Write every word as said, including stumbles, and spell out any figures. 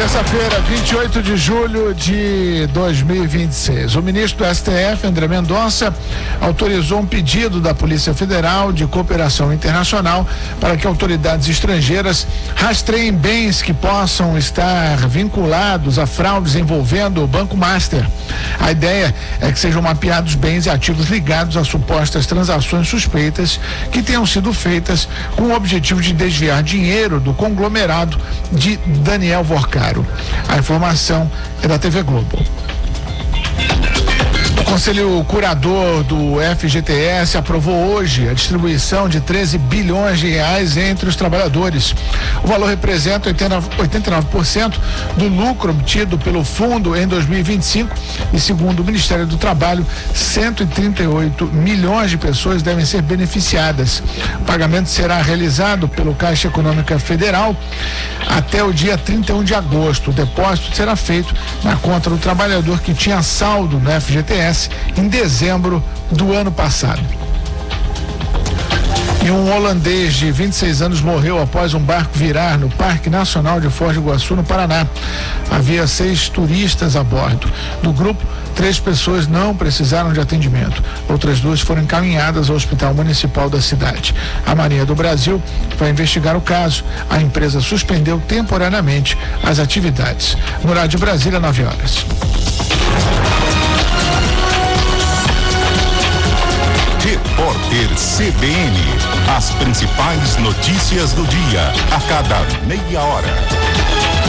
Terça-feira, vinte e oito de julho de dois mil e vinte e seis. O ministro do S T F, André Mendonça, autorizou um pedido da Polícia Federal de Cooperação Internacional para que autoridades estrangeiras rastreiem bens que possam estar vinculados a fraudes envolvendo o Banco Master. A ideia é que sejam mapeados bens e ativos ligados a supostas transações suspeitas que tenham sido feitas com o objetivo de desviar dinheiro do conglomerado de Daniel Vorcaro. A informação é da T V Globo. O Conselho Curador do F G T S aprovou hoje a distribuição de treze bilhões de reais entre os trabalhadores. O valor representa oitenta e nove por cento do lucro obtido pelo fundo em dois mil e vinte e cinco e, segundo o Ministério do Trabalho, cento e trinta e oito milhões de pessoas devem ser beneficiadas. O pagamento será realizado pelo Caixa Econômica Federal até o dia trinta e um de agosto. O depósito será feito na conta do trabalhador que tinha saldo no F G T S em dezembro do ano passado. E um holandês de vinte e seis anos morreu após um barco virar no Parque Nacional de Foz do Iguaçu, no Paraná. Havia seis turistas a bordo. Do grupo, três pessoas não precisaram de atendimento. Outras duas foram encaminhadas ao Hospital Municipal da cidade. A Marinha do Brasil vai investigar o caso. A empresa suspendeu temporariamente as atividades. No horário de Brasília, nove horas. Repórter C B N. As principais notícias do dia, a cada meia hora.